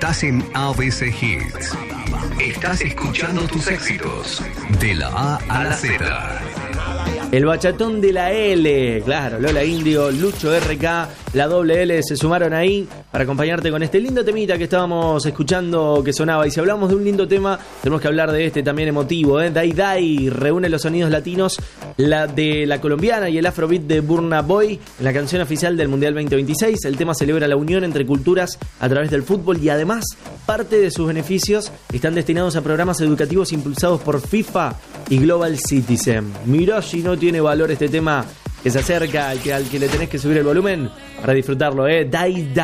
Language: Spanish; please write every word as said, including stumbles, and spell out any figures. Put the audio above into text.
Estás en A B C Hits. Estás escuchando tus éxitos de la A a la Z. El bachatón de la L, claro, Lola Indio, Lucho R K, la doble L se sumaron ahí para acompañarte con este lindo temita que estábamos escuchando que sonaba. Y si hablamos de un lindo tema, tenemos que hablar de este también emotivo, ¿eh? Dai Dai reúne los sonidos latinos la de la colombiana y el afrobeat de Burna Boy en la canción oficial del Mundial veinte veintiséis. El tema celebra la unión entre culturas a través del fútbol y además parte de sus beneficios están destinados a programas educativos impulsados por FIFA y Global Citizen. Mirá si no tiene valor este tema que se acerca, al que, al que le tenés que subir el volumen para disfrutarlo, ¿eh? Dai Dai.